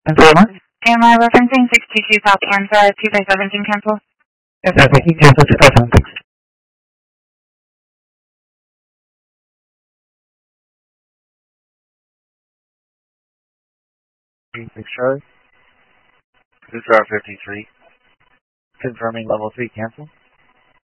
And so much. Am I referencing 622 South Kansas 2517 cancel? Yes, I'm taking cancel 2006. Charlie. 2 Star 53. Confirming level 3 cancel.